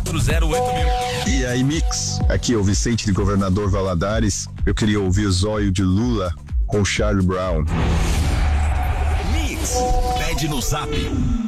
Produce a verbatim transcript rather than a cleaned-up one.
quatro zero oito mil. E aí, Mix? Aqui é o Vicente de Governador Valadares. Eu queria ouvir o Zóio de Lula com o Charlie Brown. Mix, pede no zap